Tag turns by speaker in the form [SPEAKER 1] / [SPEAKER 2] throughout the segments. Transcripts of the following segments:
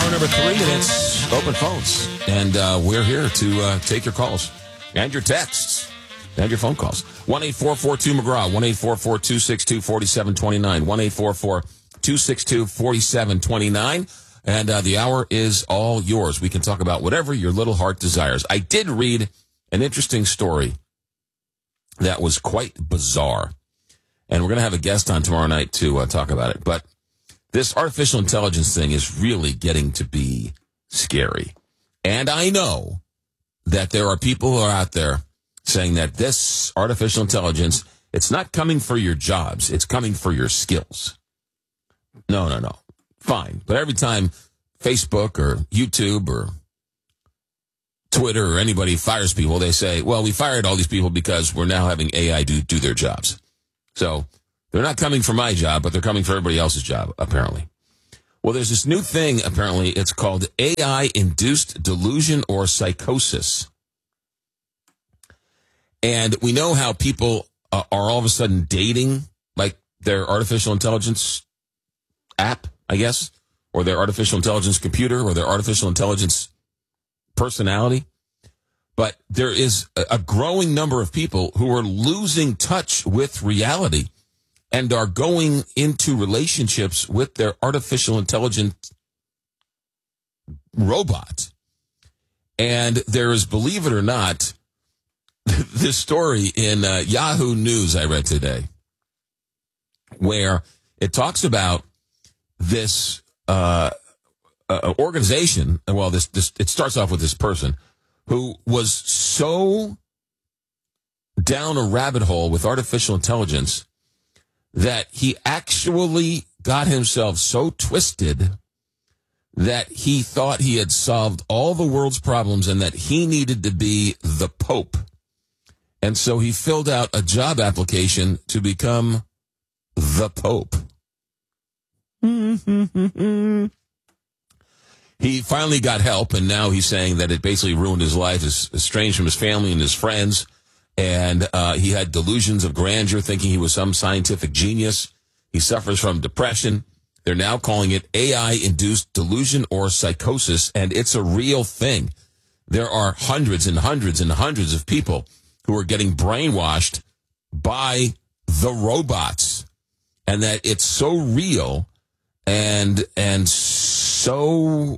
[SPEAKER 1] Hour number 3, and it's open phones. And we're here to take your calls and your texts and your phone calls. 1-844-2-McGraw, 1-844-262-4729, 1-844-262-4729. And the hour is all yours. We can talk about whatever your little heart desires. I did read an interesting story that was quite bizarre. And we're going to have a guest on tomorrow night to talk about it. But this artificial intelligence thing is really getting to be scary. And I know that there are people who are out there saying that this artificial intelligence, it's not coming for your jobs. It's coming for your skills. No. Fine. But every time Facebook or YouTube or Twitter or anybody fires people, they say, well, we fired all these people because we're now having AI do their jobs. So they're not coming for my job, but they're coming for everybody else's job, apparently. Well, there's this new thing, apparently. It's called AI-induced delusion or psychosis. And we know how people are all of a sudden dating, like their artificial intelligence app, I guess, or their artificial intelligence computer, or their artificial intelligence personality. But there is a growing number of people who are losing touch with reality and are going into relationships with their artificial intelligent robot. And there is, believe it or not, this story in Yahoo News I read today, where it talks about this organization. Well, this it starts off with this person who was so down a rabbit hole with artificial intelligence that he actually got himself so twisted that he thought he had solved all the world's problems and that he needed to be the Pope. And so he filled out a job application to become the Pope. He finally got help, and now he's saying that it basically ruined his life. He's estranged from his family and his friends, and he had delusions of grandeur, thinking he was some scientific genius. He suffers from depression. They're now calling it AI-induced delusion or psychosis, and it's a real thing. There are hundreds and hundreds and hundreds of people who are getting brainwashed by the robots, and that it's so real and so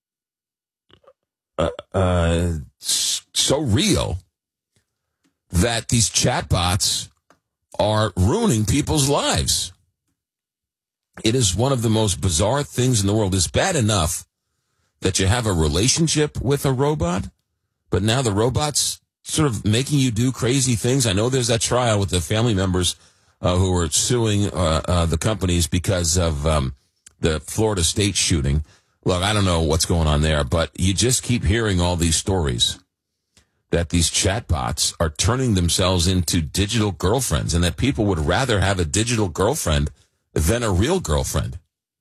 [SPEAKER 1] real that these chatbots are ruining people's lives. It is one of the most bizarre things in the world. It's bad enough that you have a relationship with a robot, but now the robot's sort of making you do crazy things. I know there's that trial with the family members who are suing the companies because of the Florida State shooting. Look, I don't know what's going on there, but you just keep hearing all these stories that these chatbots are turning themselves into digital girlfriends, and that people would rather have a digital girlfriend than a real girlfriend.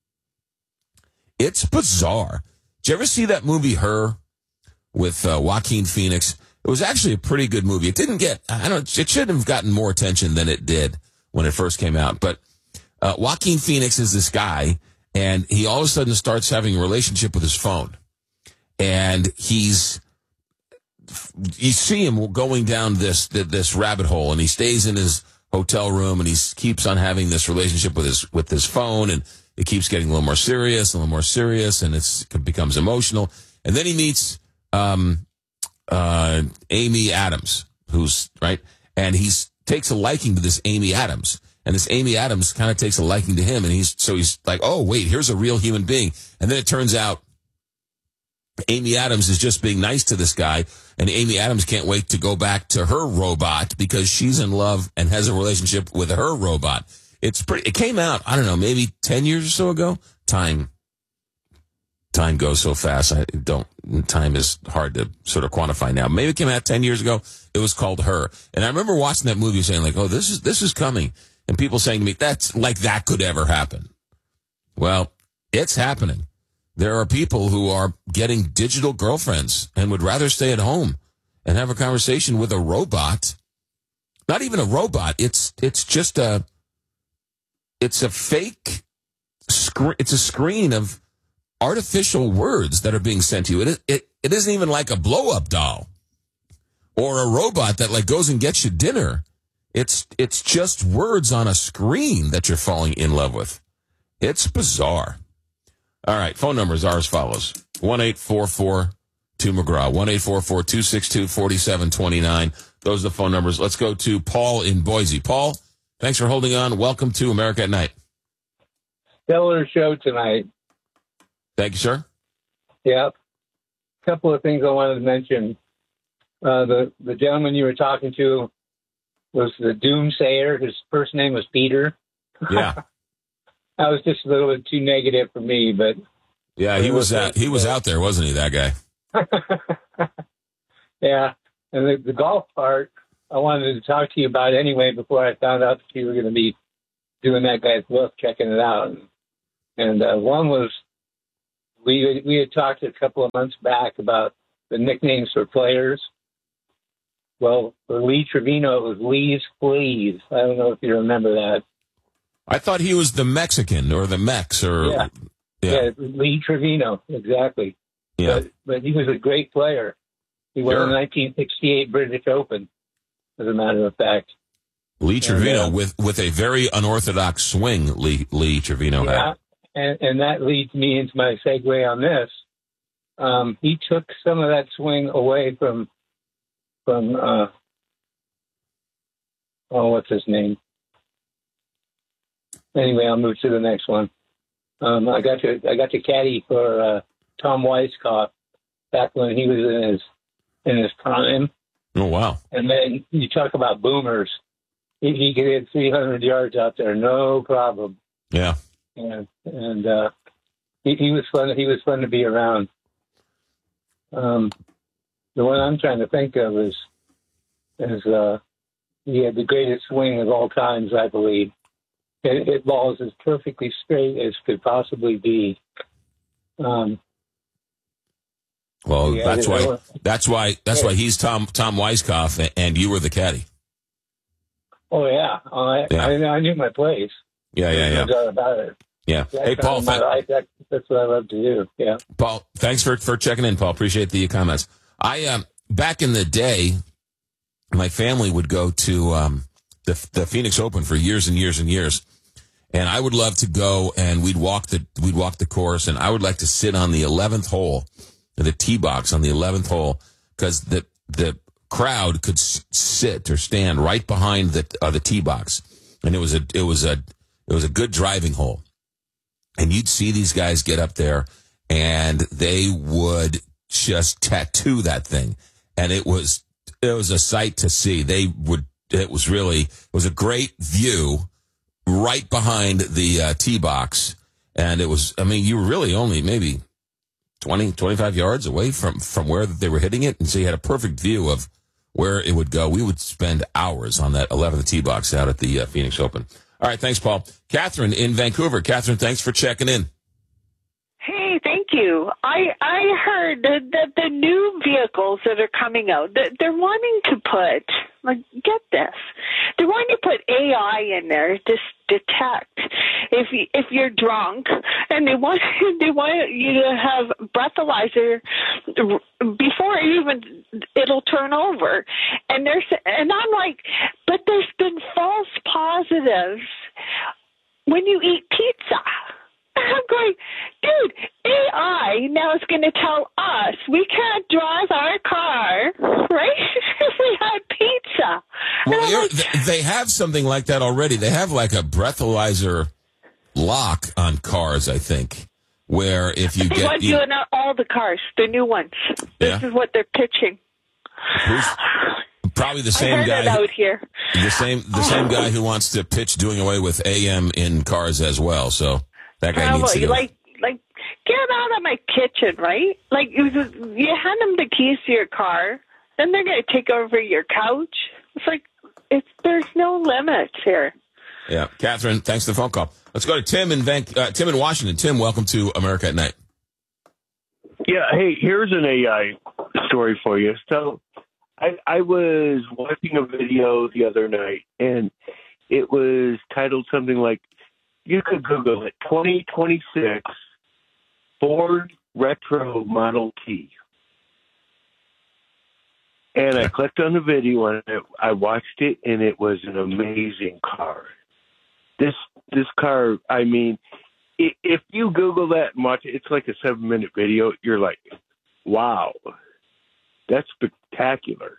[SPEAKER 1] It's bizarre. Did you ever see that movie, Her, with Joaquin Phoenix? It was actually a pretty good movie. It didn't get, it shouldn't have gotten more attention than it did when it first came out. But Joaquin Phoenix is this guy, and he all of a sudden starts having a relationship with his phone. And you see him going down this rabbit hole, and he stays in his hotel room, and he keeps on having this relationship with his phone, and it keeps getting a little more serious, and it becomes emotional. And then he meets Amy Adams, who's right, and he takes a liking to this Amy Adams, and this Amy Adams kind of takes a liking to him, and he's like, oh wait, here's a real human being. And then it turns out Amy Adams is just being nice to this guy, and Amy Adams can't wait to go back to her robot because she's in love and has a relationship with her robot. It came out, I don't know, maybe 10 years or so ago. Time goes so fast. Time is hard to sort of quantify now. Maybe it came out 10 years ago. It was called Her. And I remember watching that movie saying like, oh, this is coming. And people saying to me, that could ever happen. Well, it's happening. There are people who are getting digital girlfriends and would rather stay at home and have a conversation with a robot. Not even a robot. It's a fake screen. It's a screen of artificial words that are being sent to you. It isn't even like a blow-up doll or a robot that like goes and gets you dinner. It's just words on a screen that you're falling in love with. It's bizarre. All right, phone numbers are as follows. 1-844-2McGraw, 1-844-262-4729. Those are the phone numbers. Let's go to Paul in Boise. Paul, thanks for holding on. Welcome to America at Night.
[SPEAKER 2] Stellar show tonight.
[SPEAKER 1] Thank you, sir.
[SPEAKER 2] Yeah. A couple of things I wanted to mention. The gentleman you were talking to was the doomsayer. His first name was Peter.
[SPEAKER 1] Yeah.
[SPEAKER 2] That was just a little bit too negative for me, but
[SPEAKER 1] yeah, he was out there, wasn't he, that guy?
[SPEAKER 2] Yeah. And the golf part, I wanted to talk to you about anyway before I found out that you were going to be doing that guy's book, checking it out. And one was, we had talked a couple of months back about the nicknames for players. Well, for Lee Trevino, it was Lee's Fleas. I don't know if you remember that.
[SPEAKER 1] I thought he was the Mexican or the Mex or...
[SPEAKER 2] Yeah, Lee Trevino, exactly.
[SPEAKER 1] Yeah.
[SPEAKER 2] But he was a great player. He won the 1968 British Open, as a matter of fact.
[SPEAKER 1] Lee Trevino with a very unorthodox swing, Lee Trevino had.
[SPEAKER 2] And that leads me into my segue on this. He took some of that swing away from what's his name? Anyway, I'll move to the next one. I got to caddy for Tom Weiskopf back when he was in his prime.
[SPEAKER 1] Oh wow! And
[SPEAKER 2] then you talk about boomers. He could hit 300 yards out there, no problem.
[SPEAKER 1] Yeah.
[SPEAKER 2] And he was fun. He was fun to be around. The one I'm trying to think of is he had the greatest swing of all times, I believe. It balls as perfectly straight as could possibly be.
[SPEAKER 1] Well, that's why he's Tom Weiskopf, and you were the caddy.
[SPEAKER 2] Oh yeah, I knew my place.
[SPEAKER 1] Yeah.
[SPEAKER 2] No doubt about it.
[SPEAKER 1] Yeah. Hey, Paul.
[SPEAKER 2] That's what I love to do. Yeah.
[SPEAKER 1] Paul, thanks for checking in, Paul. Appreciate the comments. I back in the day, my family would go to the Phoenix Open for years and years and years, and I would love to go and we'd walk the course, and I would like to sit on the 11th hole, the tee box on the 11th hole, because the crowd could sit or stand right behind the tee box, and it was a good driving hole. And you'd see these guys get up there, and they would just tattoo that thing. And it was a sight to see. It was a great view right behind the tee box. And you were really only maybe 20, 25 yards away from where they were hitting it. And so you had a perfect view of where it would go. We would spend hours on that 11th tee box out at the Phoenix Open. All right, thanks, Paul. Catherine in Vancouver. Catherine, thanks for checking in.
[SPEAKER 3] Hey, thank you. I heard that the new vehicles that are coming out, they're wanting to put, get this, they're wanting to put AI in there to detect if you're drunk, and they want you to have breathalyzer before it'll turn over. And I'm like, but there's been false positives when you eat pizza. I'm going, dude, AI now is going to tell us we can't drive our car, right, if we had pizza.
[SPEAKER 1] Well, they have something like that already. They have like a breathalyzer lock on cars, I think, where if you
[SPEAKER 3] they want you in all the cars, the new ones. This is what they're pitching.
[SPEAKER 1] Probably the same guy
[SPEAKER 3] out here.
[SPEAKER 1] The same guy who wants to pitch doing away with AM in cars as well. So that guy needs to go.
[SPEAKER 3] Like, get out of my kitchen, right? Like, you hand them the keys to your car, then they're going to take over your couch. It's like, there's no limits here.
[SPEAKER 1] Yeah. Catherine, thanks for the phone call. Let's go to Tim in Washington. Tim, welcome to America at Night.
[SPEAKER 4] Yeah. Hey, here's an AI story for you. So I was watching a video the other night, and it was titled something like, you could Google it, 2026, Ford Retro Model T. And I clicked on the video and I watched it, and it was an amazing car. This car, I mean, if you Google that and watch it, it's like a 7-minute video. You're like, wow, that's spectacular.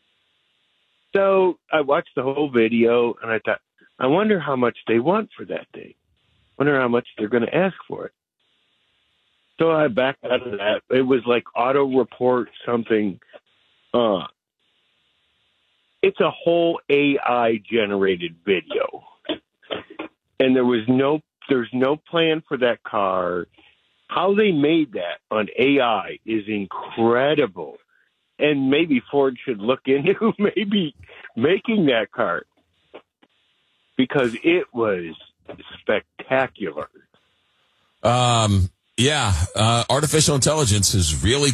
[SPEAKER 4] So I watched the whole video, and I thought, I wonder how much they want for that thing. I wonder how much they're going to ask for it. So I backed out of that. It was like auto report something. It's a whole AI generated video, and there's no plan for that car. How they made that on AI is incredible, and maybe Ford should look into maybe making that car because it was spectacular.
[SPEAKER 1] Yeah, artificial intelligence is really